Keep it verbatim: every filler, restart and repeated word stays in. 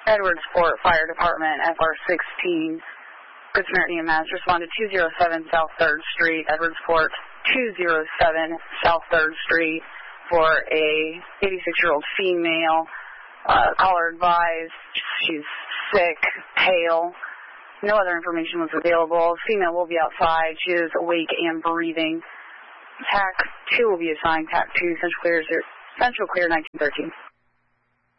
Edwardsport Fire Department, F R sixteen. Good Samaritan E M S responded two oh seven South third Street, Edwardsport, two oh seven South third Street, for a eighty-six-year-old female. Uh, caller advised she's sick, pale. No other information was available. Female will be outside. She is awake and breathing. TAC two will be assigned. TAC two, Central Clear, Central Clear nineteen thirteen.